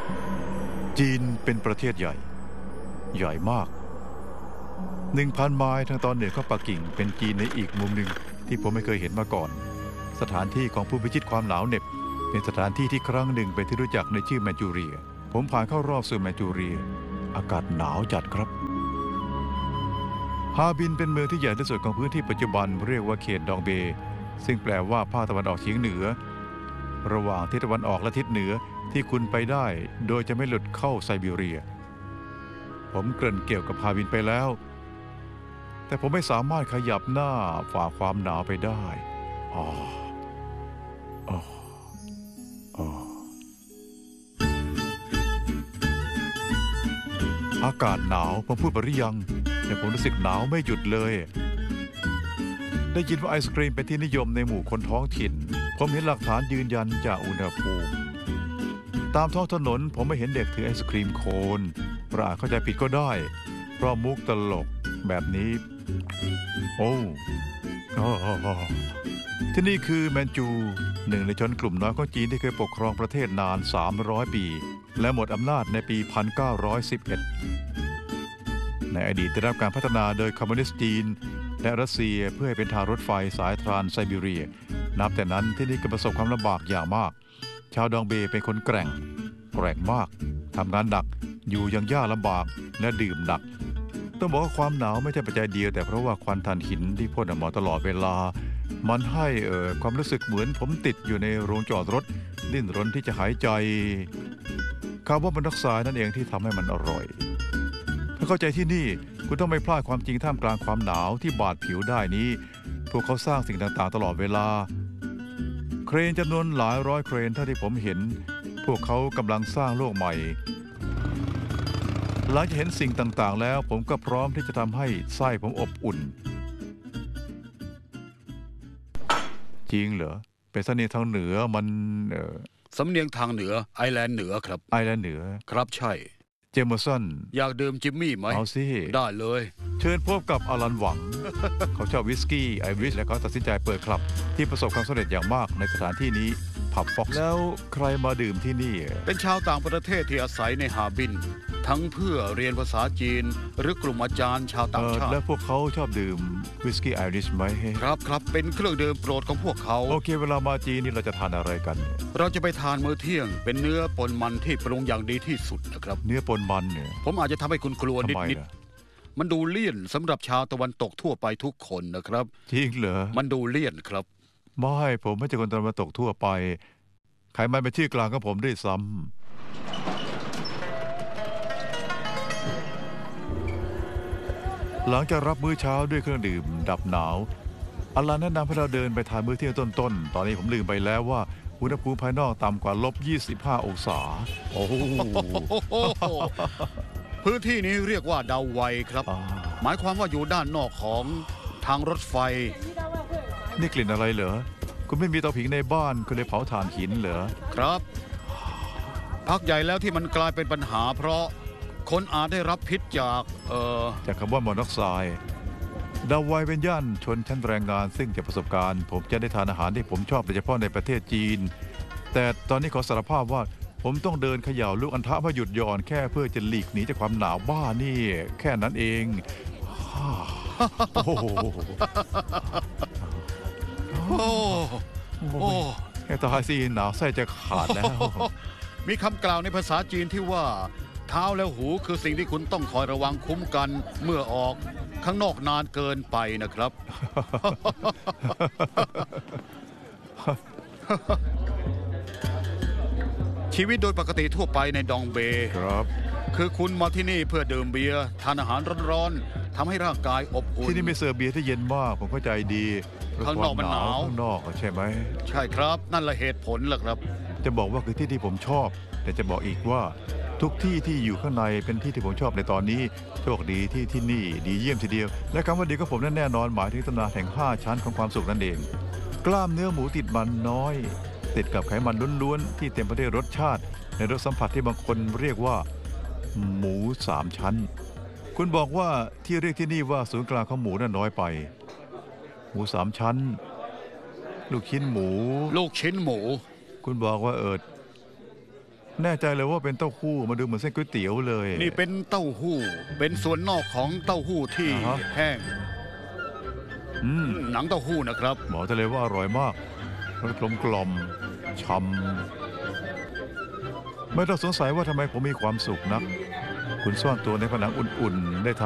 จีนเป็นประเทศใหญ่มาก 1,000 ไมล์ทางตอนเหนือของปักกิ่งเป็นจีนในอีกมุมหนึ่งที่ผมไม่เคยเห็นมาก่อนสถานที่ของผู้พิชิตความหนาวเหน็บเป็นสถานที่ที่ครั้งหนึ่งเป็นที่รู้จักในชื่อแมนจูเรียผมผ่านเข้ารอบสู่แมนจูเรียอากาศหนาวจัดครับฮาบินเป็นเมืองที่ใหญ่ที่สุดของพื้นที่ปัจจุบันเรียกว่าเขตดองเบซึ่งแปลว่าภาคตะวันออกเฉียงเหนือระหว่างทิศตะวันออกและทิศเหนือที่คุณไปได้โดยจะไม่หลุดเข้าไซบีเรียผมเกริ่นเกี่ยวกับฮาบินไปแล้วแต่ผมไม่สามารถขยับหน้าฝ่าความหนาวไปได้อากาศหนาวผมพูดไปหรือยังแต่ผมรู้สึกหนาวไม่หยุดเลยได้ยินว่าไอศกรีมเป็นที่นิยมในหมู่คนท้องถิ่นผมเห็นหลักฐานยืนยันจากอุณหภูมิตามท้องถนนผมไม่เห็นเด็กถือไอศกรีมโคนเราอาจเข้าใจผิดก็ได้เพราะมุกตลกแบบนี้ที่นี่คือแมนจูหนึ่งในชนกลุ่มน้อยของจีนที่เคยปกครองประเทศนาน300 ปีและหมดอำนาจในปี 1911 ในอดีตได้รับการพัฒนาโดยคอมมิวนิสต์จีนและรัสเซียเพื่อให้เป็นทางรถไฟสายทรานไซบีเรียนับแต่นั้นที่นี่ก็ประสบความลำบากอย่างมากชาวดองเบเป็นคนแกร่งมากทำงานหนักอยู่อย่างยากลำบากและดื่มหนักต้องบอกว่าความหนาวไม่ใช่ปัจจัยเดียวแต่เพราะว่าควันถ่านหินที่พ่นออกมาตลอดเวลามันให้ความรู้สึกเหมือนผมติดอยู่ในโรงจอดรถดิ้นรนที่จะหายใจคาร์บอนมอนอกไซด์นั่นเองที่ทำให้มันอร่อยถ้าเข้าใจที่นี่คุณต้องไม่พลาดความจริงท่ามกลางความหนาวที่บาดผิวได้นี้พวกเขาสร้างสิ่งต่างๆตลอดเวลาเครนจำนวนหลายร้อยเครนเท่าที่ผมเห็นพวกเขากำลังสร้างโลกใหม่หลังจากเห็นสิ่งต่างๆแล้วผมก็พร้อมที่จะทำให้ไส้ผมอบอุ่นจริงเหรอเป็นสำเนียงทางเหนือมันสำเนียงทางเหนือไอร์แลนด์เหนือครับไอร์แลนด์เหนือครับใช่เจมสันอยากดื่มจิมมี่ไหมเอาสิได้เลยเชิญพบกับอลันหวัง เขาชอบวิสกี้ไอริชและเขาตัดสินใจเปิดคลับที่ประสบความสำเร็จอย่างมากในสถานที่นี้ผับฟ็อกซ์แล้วใครมาดื่มที่นี่เป็นชาวต่างประเทศที่อาศัยในฮาบินทั้งเพื่อเรียนภาษาจีนหรือกลุ่มอาจารย์ชาวต่างชาติแล้วพวกเขาชอบดื่มวิสกี้ไอริชไหมครับเป็นเครื่องดื่มโปรดของพวกเขาโอเคเวลามาจีนนี่เราจะทานอะไรกันเราจะไปทานมื้อเที่ยงเป็นเนื้อปนมันที่ปรุงอย่างดีที่สุดนะครับเนื้อปนมันเนี่ยผมอาจจะทำให้คุณกลัวนิดมันดูเลี่ยนสำหรับชาวตะวันตกทั่วไปทุกคนนะครับจริงเหรอมันดูเลี่ยนครับไม่ผมไม่ใช่คนตะวันตกทั่วไปไขมันเป็นชื่อกลางของผมด้วยซ้ำหลังจากรับมื้อเช้าด้วยเครื่องดื่มดับหนาวอลันแนะนำให้เราเดินไปทานมื้อเที่ยงต้นๆตอนนี้ผมลืมไปแล้วว่าอุณหภูมิภายนอกต่ำกว่า-25 องศาโอ้โหพื้นที่นี้เรียกว่าดาวไวครับหมายความว่าอยู่ด้านนอกของทางรถไฟนี่กลิ่นอะไรเหรอคุณไม่มีเตาผิงในบ้านคุณเลยเผาถ่านหินเหรอครับพักใหญ่แล้วที่มันกลายเป็นปัญหาเพราะคนอาจได้รับพิษจากคาร์บอนมอนอกไซด์ดาวไวเป็นย่านชนชั้นแรงงานซึ่งจากประสบการณ์ผมจะได้ทานอาหารที่ผมชอบโดยเฉพาะในประเทศจีนแต่ตอนนี้ขอสารภาพว่าผมต้องเดินเขย่าลูกอัณฑะเพื่อหยุดหย่อนแค่เพื่อจะหลีกหนีจากความหนาวบ้านี่แค่นั้นเองแค่ตายสิหนาวไส้จะขาดแล้วมีคำกล่าวในภาษาจีนที่ว่าเท้าและหูคือสิ่งที่คุณต้องคอยระวังคุ้มกันเมื่อออกข้างนอกนานเกินไปนะครับชีวิตโดยปกติทั่วไปในดองเบครับคือคุณมาที่นี่เพื่อดื่มเบียร์ทานอาหารร้อนๆทำให้ร่างกายอบอุ่นที่นี่ไม่เสิร์ฟเบียร์ที่เย็นมากผมเข้าใจดีข้างนอกมันหนาวข้างนอกใช่ไหมใช่ครับนั่นแหละเหตุผลแหละครับจะบอกว่าคือที่ที่ผมชอบแต่จะบอกอีกว่าทุกที่ที่อยู่ข้างในเป็นที่ที่ผมชอบในตอนนี้โชคดีที่นี่ดีเยี่ยมทีเดียวและคำว่าดีของผมแน่นอนหมายถึงตำนานแห่ง5 ชั้นของความสุขนั่นเองกล้ามเนื้อหมูติดมันน้อยติดกับไขมันล้วนๆที่เต็มไปด้วยรสชาติในรสสัมผัสที่บางคนเรียกว่าหมู3 ชั้นคุณบอกว่าที่เรียกที่นี่ว่าศูนย์กลางของหมูน่ะน้อยไปหมู3 ชั้นลูกชิ้นหมูคุณบอกว่าแน่ใจเลยว่าเป็นเต้าหู้มาดูเหมือนเส้นก๋วยเตี๋ยวเลยนี่เป็นเต้าหู้ เป็นส่วนนอกของเต้าหู้ที่อ่าฮะแห้งๆหนังเต้าหู้นะครับบอกได้เลยว่าอร่อยมากรสกลมช่ำไม่ต้องสงสัยว่าทำไมผมมีความสุขนัก คุณซ่อนตัวในผนังอุ่นๆได้ทาน